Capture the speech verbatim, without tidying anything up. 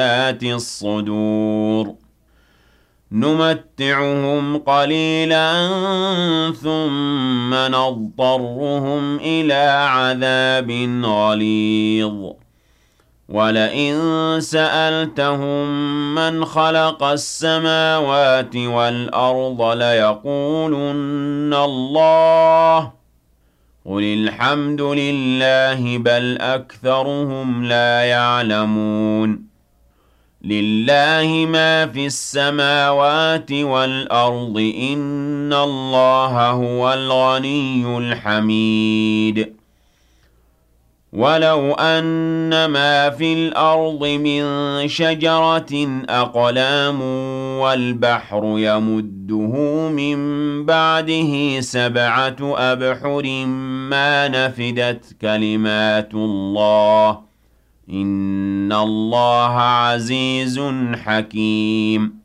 ذات الصدور نمتعهم قليلا ثم نضطرهم إلى عذاب غليظ ولئن سألتهم من خلق السماوات والأرض ليقولن الله قل الحمد لله بل أكثرهم لا يعلمون لله ما في السماوات والأرض إن الله هو الغني الحميد ولو أن ما في الأرض من شجرة أقلام والبحر يمده من بعده سبعة أبحر ما نفدت كلمات الله إن الله عزيز حكيم